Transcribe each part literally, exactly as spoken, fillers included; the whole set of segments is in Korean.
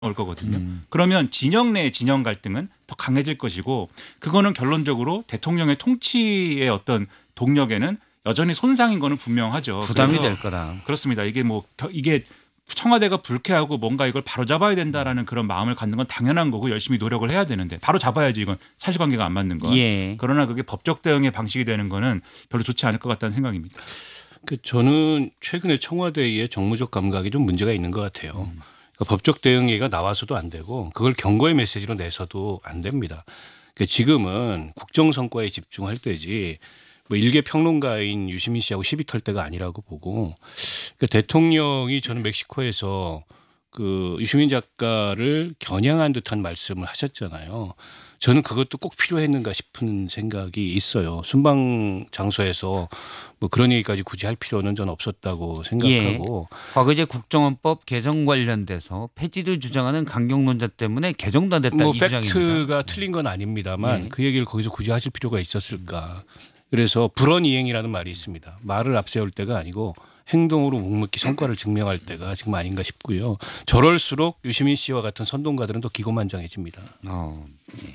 올 거거든요. 음. 그러면 진영 내 진영 갈등은 더 강해질 것이고 그거는 결론적으로 대통령의 통치의 어떤 동력에는 여전히 손상인 거는 분명하죠. 부담이 될 거다. 그렇습니다. 이게 뭐 이게 청와대가 불쾌하고 뭔가 이걸 바로 잡아야 된다라는 그런 마음을 갖는 건 당연한 거고 열심히 노력을 해야 되는데 바로 잡아야지 이건 사실관계가 안 맞는 건. 예. 그러나 그게 법적 대응의 방식이 되는 거는 별로 좋지 않을 것 같다는 생각입니다. 그 저는 최근에 청와대의 정무적 감각이 좀 문제가 있는 것 같아요. 음. 그러니까 법적 대응회의가 나와서도 안 되고 그걸 경고의 메시지로 내서도 안 됩니다. 그러니까 지금은 국정 성과에 집중할 때지 뭐 일개 평론가인 유시민 씨하고 시비 털 때가 아니라고 보고 그러니까 대통령이 저는 멕시코에서 그 유시민 작가를 겨냥한 듯한 말씀을 하셨잖아요. 저는 그것도 꼭 필요했는가 싶은 생각이 있어요. 순방 장소에서 뭐 그런 얘기까지 굳이 할 필요는 전 없었다고 생각하고. 예. 과거 이제 국정원법 개정 관련돼서 폐지를 주장하는 강경론자 때문에 개정도 안 됐다 뭐 이 주장입니다. 팩트가 틀린 건 아닙니다만 예. 그 얘기를 거기서 굳이 하실 필요가 있었을까. 그래서 불언이행이라는 말이 있습니다. 말을 앞세울 때가 아니고 행동으로 묵묵히 성과를 증명할 때가 지금 아닌가 싶고요. 저럴수록 유시민 씨와 같은 선동가들은 더 기고만장해집니다. 어, 예.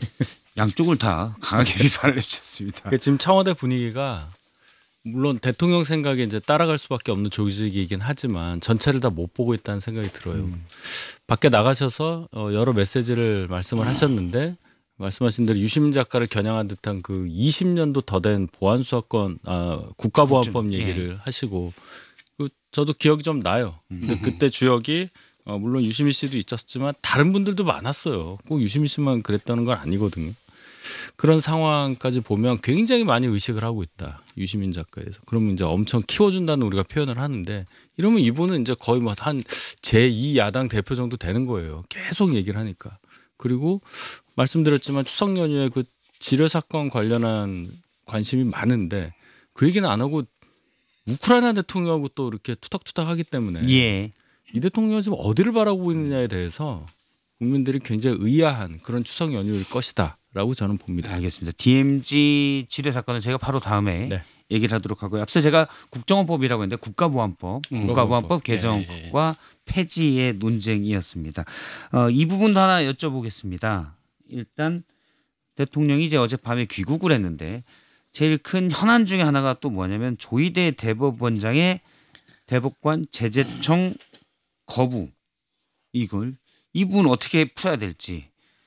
양쪽을 다 강하게 비판을 해주셨습니다. 그러니까 지금 청와대 분위기가 물론 대통령 생각에 이제 따라갈 수밖에 없는 조직이긴 하지만 전체를 다 못 보고 있다는 생각이 들어요. 음. 밖에 나가셔서 여러 메시지를 말씀을 하셨는데 말씀하신 대로 유시민 작가를 겨냥한 듯한 그 이십 년도 더 된 보안수사권 아, 국가보안법 얘기를 예. 하시고 그 저도 기억이 좀 나요. 근데 그때 주역이 어, 물론 유시민 씨도 있었지만 다른 분들도 많았어요. 꼭 유시민 씨만 그랬다는 건 아니거든요. 그런 상황까지 보면 굉장히 많이 의식을 하고 있다. 유시민 작가에 대해서. 그러면 이제 엄청 키워준다는 우리가 표현을 하는데 이러면 이분은 이제 거의 뭐 한 제이 야당 대표 정도 되는 거예요. 계속 얘기를 하니까. 그리고 말씀드렸지만 추석 연휴에 그 지뢰 사건 관련한 관심이 많은데 그 얘기는 안 하고 우크라이나 대통령하고 또 이렇게 투닥투닥 하기 때문에 예. 이 대통령이 지금 어디를 바라보고 있느냐에 대해서 국민들이 굉장히 의아한 그런 추석 연휴일 것이다라고 저는 봅니다. 알겠습니다. 디엠지 지뢰 사건은 제가 바로 다음에 네. 얘기를 하도록 하고요. 앞서 제가 국정원법이라고 했는데 국가보안법, 음, 국가보안법 개정과 폐지의 논쟁이었습니다. 어, 이 부분도 하나 여쭤보겠습니다. 일단 대통령이 이제 어젯밤에 귀국을 했는데 제일 큰 현안 중에 하나가 또 뭐냐면 조희대 대법원장의 대법관 제재청 거부 이걸 이 부분 어떻게 풀어야 될지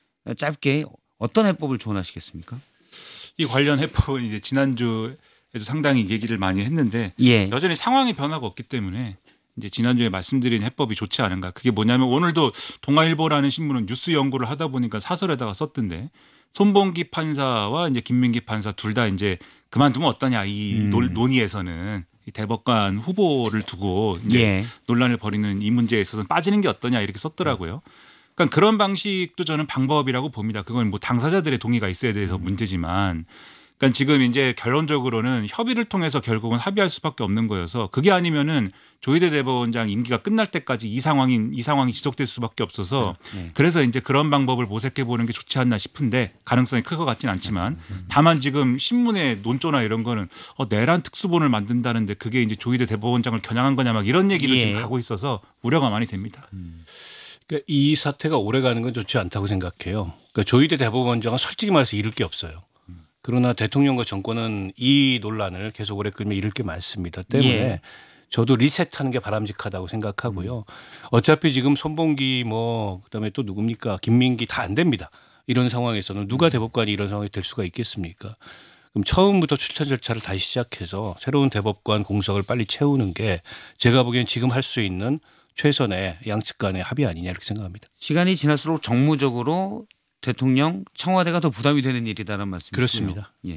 짧게 어떤 해법을 조언하시겠습니까? 이 관련 해법은 이제 지난주에도 상당히 얘기를 많이 했는데 예. 여전히 상황이 변화가 없기 때문에 이제 지난주에 말씀드린 해법이 좋지 않은가. 그게 뭐냐면 오늘도 동아일보라는 신문은 뉴스 연구를 하다 보니까 사설에다가 썼던데 손봉기 판사와 이제 김민기 판사 둘 다 이제 그만두면 어떠냐 이 음. 논의에서는 이 대법관 후보를 두고 이제 예. 논란을 벌이는 이 문제에 있어서는 빠지는 게 어떠냐 이렇게 썼더라고요. 그러니까 그런 방식도 저는 방법이라고 봅니다. 그건 뭐 당사자들의 동의가 있어야 돼서 문제지만. 그러니까 지금 이제 결론적으로는 협의를 통해서 결국은 합의할 수밖에 없는 거여서 그게 아니면은 조희대 대법원장 임기가 끝날 때까지 이 상황이 이 상황이 지속될 수밖에 없어서 네. 그래서 이제 그런 방법을 모색해 보는 게 좋지 않나 싶은데 가능성이 클 것 같진 않지만 다만 지금 신문의 논조나 이런 거는 어, 내란 특수본을 만든다는데 그게 이제 조희대 대법원장을 겨냥한 거냐 막 이런 얘기를 예. 지금 하고 있어서 우려가 많이 됩니다. 음. 그러니까 이 사태가 오래 가는 건 좋지 않다고 생각해요. 그러니까 조희대 대법원장은 솔직히 말해서 잃을 게 없어요. 그러나 대통령과 정권은 이 논란을 계속 오래 끌면 잃을 게 많습니다. 때문에 예. 저도 리셋하는 게 바람직하다고 생각하고요. 어차피 지금 손봉기 뭐 그다음에 또 누굽니까 김민기 다 안 됩니다. 이런 상황에서는 누가 대법관이 이런 상황이 될 수가 있겠습니까? 그럼 처음부터 추천 절차를 다시 시작해서 새로운 대법관 공석을 빨리 채우는 게 제가 보기엔 지금 할 수 있는 최선의 양측 간의 합의 아니냐 이렇게 생각합니다. 시간이 지날수록 정무적으로 대통령 청와대가 더 부담이 되는 일이다라는 말씀이시죠. 그렇습니다. 예.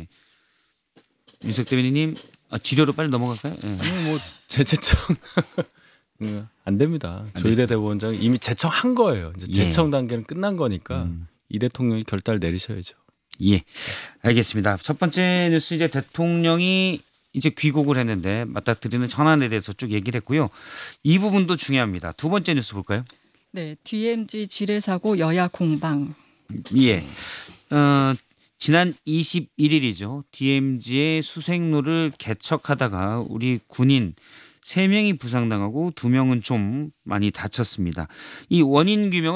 윤석 대변인님 아, 지뢰로 빨리 넘어갈까요? 예. 아니 뭐 제재청 안 됩니다. 안 조희대 대법원장이 이미 제청한 거예요. 이제 제청 예. 단계는 끝난 거니까 음. 이 대통령이 결단을 내리셔야죠. 예, 알겠습니다. 첫 번째 뉴스 이제 대통령이 이제 귀국을 했는데 맞닥뜨리는 현안에 대해서 쭉 얘기를 했고요. 이 부분도 중요합니다. 두 번째 뉴스 볼까요? 네, 디엠지 지뢰 사고 여야 공방. 예. 어, 지난 이십일 일이죠. 디엠지의 수색로를 개척하다가 우리 군인 세 명이 부상당하고 두 명은 좀 많이 다쳤습니다. 이 원인 규명